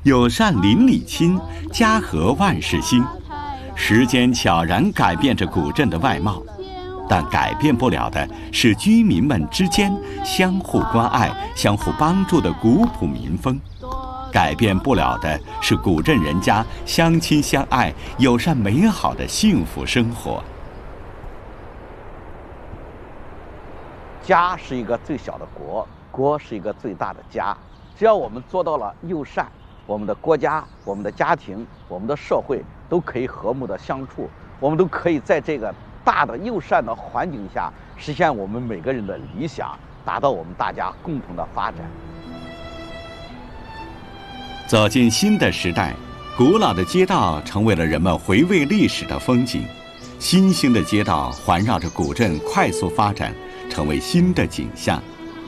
友善邻里亲，家和万事兴。时间悄然改变着古镇的外貌，但改变不了的是居民们之间相互关爱、相互帮助的古朴民风。改变不了的是古镇人家相亲相爱、友善美好的幸福生活。 家是一个最小的国，国是一个最大的家。只要我们做到了友善，我们的国家、我们的家庭、我们的社会都可以和睦的相处，我们都可以在这个大的友善的环境下实现我们每个人的理想，达到我们大家共同的发展。 走进新的时代，古老的街道成为了人们回味历史的风景，新兴的街道环绕着古镇快速发展，成为新的景象。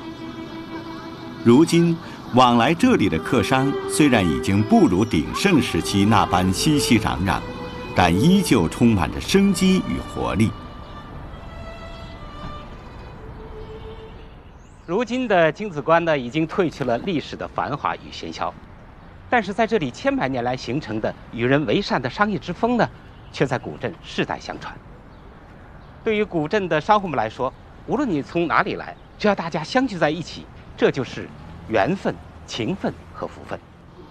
如今往来这里的客商虽然已经不如鼎盛时期那般熙熙攘攘，但依旧充满着生机与活力。 如今的京子关呢，已经褪去了历史的繁华与喧嚣，但是在这里千百年来形成的与人为善的商业之风呢，却在古镇世代相传。对于古镇的商户们来说，无论你从哪里来，只要大家相聚在一起，这就是缘分、情分和福分。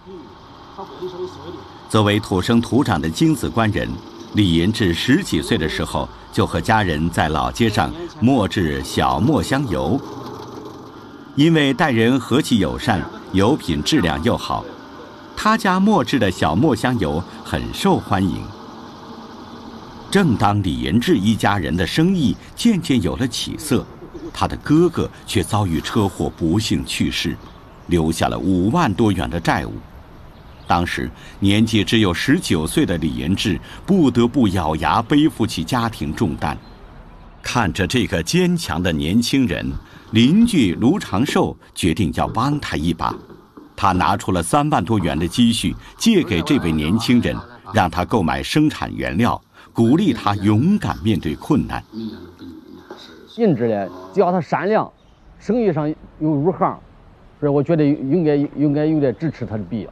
作为土生土长的京子关人，李银志10几岁的时候就和家人在老街上磨制小磨香油。因为待人和气友善，油品质量又好，他家磨制的小磨香油很受欢迎。正当李银志一家人的生意渐渐有了起色，他的哥哥却遭遇车祸不幸去世，留下了5万多元的债务。当时年纪只有19岁的李银志不得不咬牙背负起家庭重担。看着这个坚强的年轻人，邻居卢长寿决定要帮他一把。他拿出了3万多元的积蓄，借给这位年轻人，让他购买生产原料，鼓励他勇敢面对困难。 银志呢，只要他善良，生意上又入行，所以我觉得应该有点支持他的必要。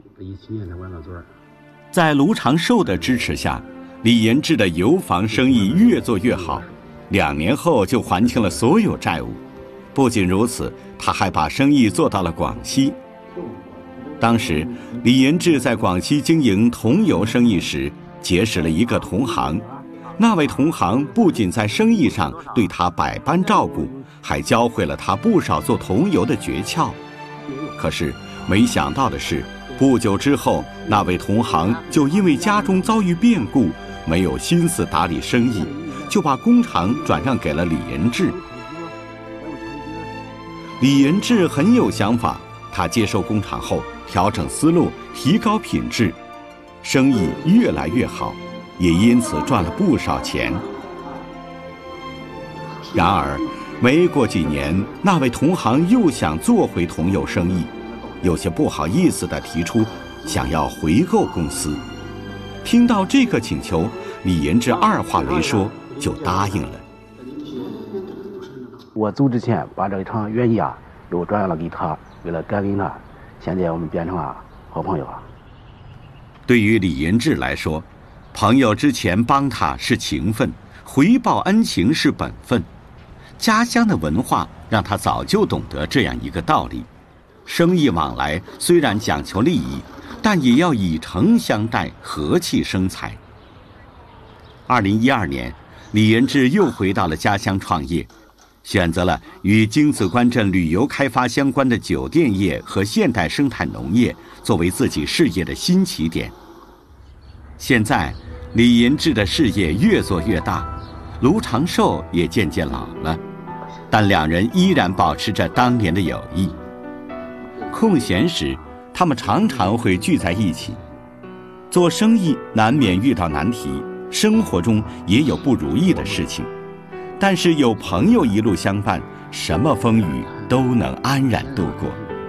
在卢长寿的支持下，李银志的油坊生意越做越好，2年后就还清了所有债务。不仅如此，他还把生意做到了广西。当时李银志在广西经营桐油生意时，结识了一个同行。那位同行不仅在生意上对他百般照顾，还教会了他不少做桐油的诀窍。可是没想到的是，不久之后，那位同行就因为家中遭遇变故，没有心思打理生意，就把工厂转让给了李银志。李银志很有想法，他接手工厂后调整思路，提高品质，生意越来越好，也因此赚了不少钱。然而没过几年，那位同行又想做回桐油生意，有些不好意思地提出想要回购公司。听到这个请求，李银志二话没说就答应了。 我走之前把这一场原业又转让了给他，为了感恩他，现在我们变成了好朋友了。 对于李银志来说，朋友之前帮他是情分，回报恩情是本分。家乡的文化让他早就懂得这样一个道理：生意往来虽然讲求利益，但也要以诚相待，和气生财。2012年，李银志又回到了家乡创业，选择了与京子关镇旅游开发相关的酒店业和现代生态农业作为自己事业的新起点。现在李银志的事业越做越大，卢长寿也渐渐老了，但2人依然保持着当年的友谊。空闲时，他们常常会聚在一起。做生意难免遇到难题，生活中也有不如意的事情，但是有朋友一路相伴，什么风雨都能安然度过。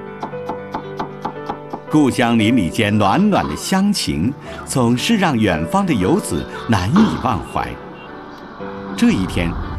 故乡邻里间暖暖的乡情，总是让远方的游子难以忘怀。这一天，